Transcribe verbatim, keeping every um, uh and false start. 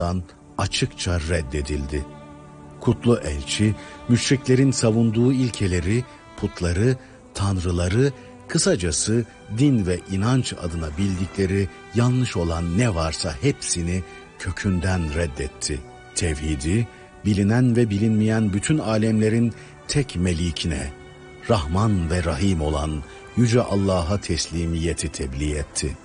açıkça reddedildi. Kutlu elçi, müşriklerin savunduğu ilkeleri, putları, tanrıları, kısacası din ve inanç adına bildikleri yanlış olan ne varsa hepsini kökünden reddetti. Tevhidi, bilinen ve bilinmeyen bütün alemlerin tek melikine, Rahman ve Rahim olan Yüce Allah'a teslimiyeti tebliğ etti.